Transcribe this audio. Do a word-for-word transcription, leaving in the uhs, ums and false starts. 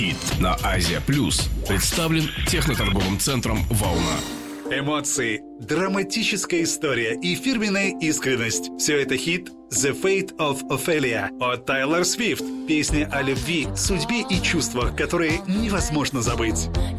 Хит на Азия Плюс представлен техноторговым центром «Волна». Эмоции, драматическая история и фирменная искренность. Все это хит «The Fate of Ophelia» от Тайлор Свифт. Песня о любви, судьбе и чувствах, которые невозможно забыть.